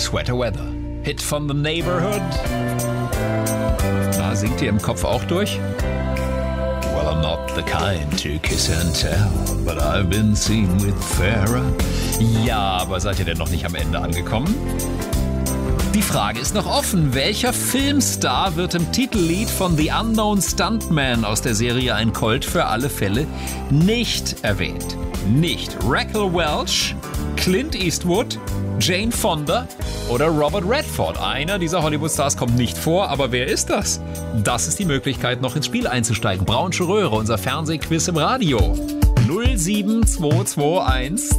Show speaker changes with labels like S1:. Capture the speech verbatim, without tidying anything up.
S1: Sweater Weather. Hit from the Neighborhood. Na, singt ihr im Kopf auch durch? Well, I'm not the kind to kiss and tell, but I've been seen with fairer. Ja, aber seid ihr denn noch nicht am Ende angekommen? Die Frage ist noch offen. Welcher Filmstar wird im Titellied von The Unknown Stuntman aus der Serie Ein Colt für alle Fälle nicht erwähnt? Nicht Raquel Welch, Clint Eastwood, Jane Fonda oder Robert Redford. Einer dieser Hollywood-Stars kommt nicht vor, aber wer ist das? Das ist die Möglichkeit, noch ins Spiel einzusteigen. Braunsche Röhre, unser Fernsehquiz im Radio. null sieben zwei zwei eins